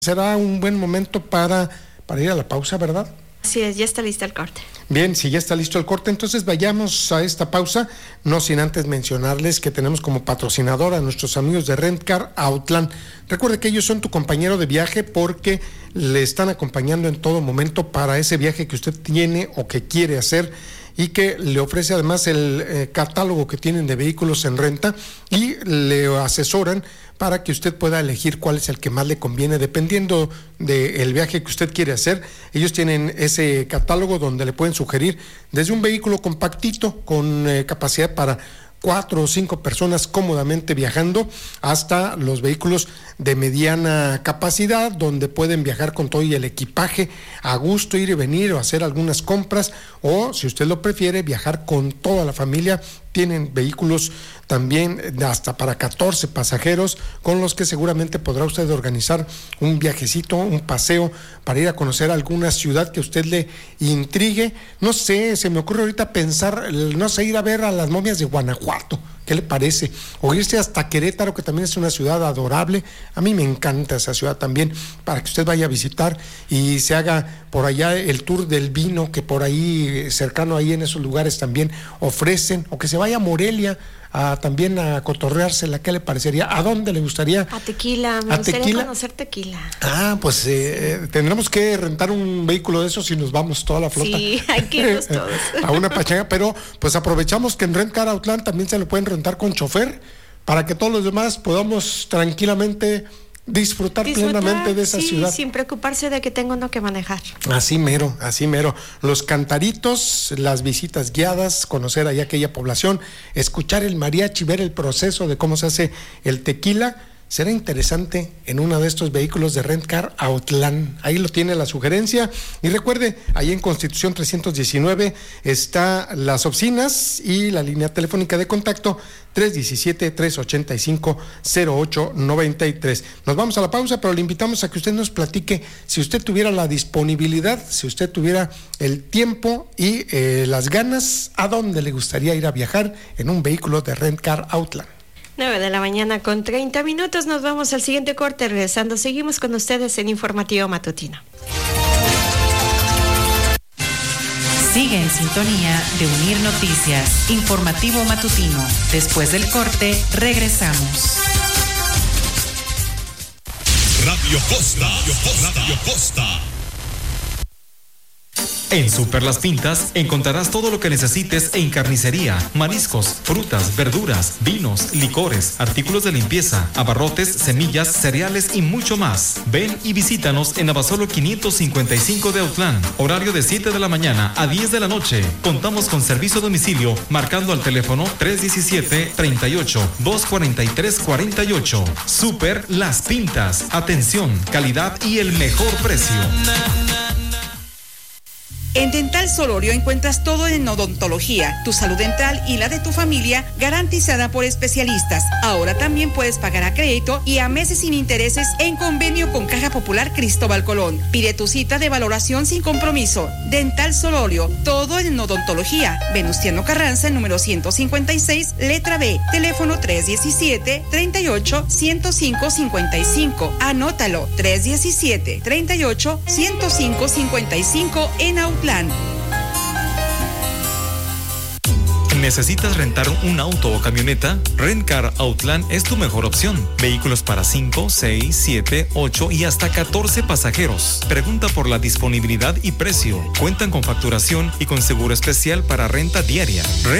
Será un buen momento para ir a la pausa, ¿verdad? Así es, ya está listo el corte. Bien, si ya está listo el corte, entonces vayamos a esta pausa, no sin antes mencionarles que tenemos como patrocinador a nuestros amigos de Rentcar Outland. Recuerde que ellos son tu compañero de viaje porque le están acompañando en todo momento para ese viaje que usted tiene o que quiere hacer, y que le ofrece además el catálogo que tienen de vehículos en renta y le asesoran para que usted pueda elegir cuál es el que más le conviene dependiendo del viaje que usted quiere hacer. Ellos tienen ese catálogo donde le pueden sugerir desde un vehículo compactito con capacidad para 4 o 5 personas cómodamente viajando, hasta los vehículos de mediana capacidad, donde pueden viajar con todo y el equipaje a gusto, ir y venir o hacer algunas compras, o si usted lo prefiere, viajar con toda la familia. Tienen vehículos también hasta para 14 pasajeros, con los que seguramente podrá usted organizar un viajecito, un paseo para ir a conocer alguna ciudad que a usted le intrigue. No sé, se me ocurre ahorita pensar, no sé, ir a ver a las momias de Guanajuato. ¿Qué le parece? O irse hasta Querétaro, que también es una ciudad adorable. A mí me encanta esa ciudad también, para que usted vaya a visitar y se haga por allá el tour del vino, que por ahí, cercano ahí en esos lugares también ofrecen, o que se vaya a Morelia también a cotorreársela. ¿Qué le parecería? ¿A dónde le gustaría? A Tequila, me gustaría conocer Tequila. Pues tendremos que rentar un vehículo de esos y nos vamos toda la flota. Sí, hay que irnos todos. A una pachanga, pero pues aprovechamos que en Rentcar Outland también se lo pueden rentar con chofer, para que todos los demás podamos tranquilamente disfrutar plenamente de esa ciudad. Sin preocuparse de que tengo uno que manejar. Así mero. Los cantaritos, las visitas guiadas, conocer allá aquella población, escuchar el mariachi, ver el proceso de cómo se hace el tequila. Será interesante en uno de estos vehículos de Rentcar Outland. Ahí lo tiene la sugerencia. Y recuerde, ahí en Constitución 319 está las oficinas y la línea telefónica de contacto 317-385-0893. Nos vamos a la pausa, pero le invitamos a que usted nos platique, si usted tuviera la disponibilidad, si usted tuviera el tiempo y las ganas, ¿a dónde le gustaría ir a viajar en un vehículo de Rentcar Outland? 9:30 a.m. Nos vamos al siguiente corte. Regresando, seguimos con ustedes en Informativo Matutino. Sigue en sintonía de Unir Noticias, Informativo Matutino. Después del corte, regresamos. Radio Costa. En Super Las Pintas encontrarás todo lo que necesites en carnicería, mariscos, frutas, verduras, vinos, licores, artículos de limpieza, abarrotes, semillas, cereales y mucho más. Ven y visítanos en Abasolo 555 de Autlán. Horario de 7 de la mañana a 10 de la noche. Contamos con servicio a domicilio marcando al teléfono 317-38-243-48. Super Las Pintas. Atención, calidad y el mejor precio. En Dental Solorio encuentras todo en odontología, tu salud dental y la de tu familia garantizada por especialistas. Ahora también puedes pagar a crédito y a meses sin intereses en convenio con Caja Popular Cristóbal Colón. Pide tu cita de valoración sin compromiso. Dental Solorio, todo en odontología. Venustiano Carranza, número 156, letra B. Teléfono 317-38-105-55. Anótalo, 317-38-105-55 en Autlán. ¿Necesitas rentar un auto o camioneta? Rentcar Outland es tu mejor opción. Vehículos para 5, 6, 7, 8 y hasta 14 pasajeros. Pregunta por la disponibilidad y precio. Cuentan con facturación y con seguro especial para renta diaria.